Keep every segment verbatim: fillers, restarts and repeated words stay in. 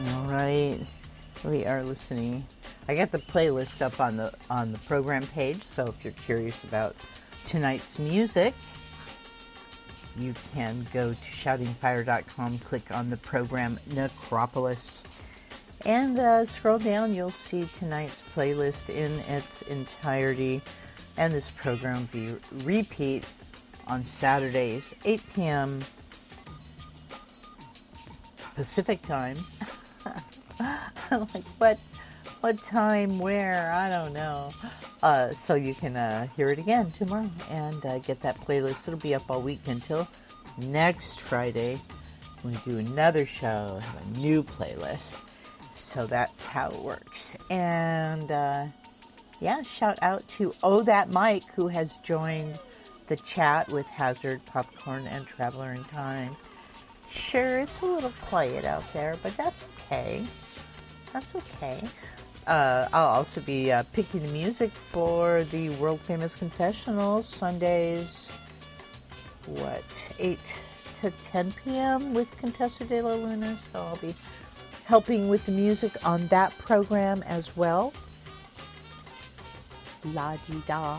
All right, we are listening. I got the playlist up on the on the program page, so if you're curious about tonight's music, you can go to shouting fire dot com, click on the program Necropolis, and uh, scroll down. You'll see tonight's playlist in its entirety, and this program will be repeat on Saturdays, eight p.m. Pacific time. Like, what what time, where, I don't know. Uh, so you can uh, hear it again tomorrow and uh, get that playlist. It'll be up all week until next Friday when we do another show, have a new playlist. So that's how it works. And uh, yeah, shout out to Oh That Mike, who has joined the chat with Hazard, Popcorn, and Traveler in Time. Sure, it's a little quiet out there, but that's okay. That's okay. Uh, I'll also be uh, picking the music for the world famous confessionals Sundays, what, eight to ten p.m. with Contessa de la Luna. So I'll be helping with the music on that program as well. La-di-da.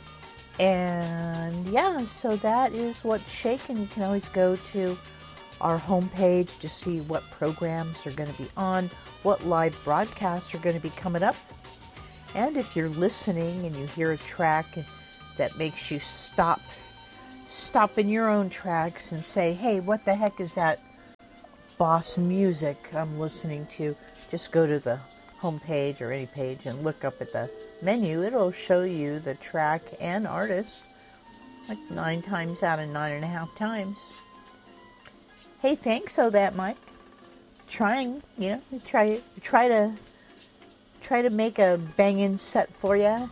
And yeah, so that is what's shaking. You can always go to our homepage to see what programs are going to be on, what live broadcasts are going to be coming up. And if you're listening and you hear a track that makes you stop, stop in your own tracks and say, hey, what the heck is that boss music I'm listening to? Just go to the homepage or any page and look up at the menu. It'll show you the track and artist like nine times out of nine and a half times. Hey, thanks, Oh That Mike. Trying, you know, try try to try to make a banging set for you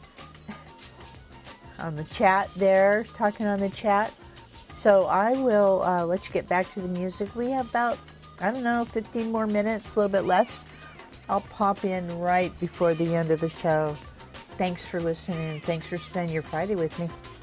on the chat there, talking on the chat. So I will uh, let you get back to the music. We have about, I don't know, fifteen more minutes, a little bit less. I'll pop in right before the end of the show. Thanks for listening. Thanks for spending your Friday with me.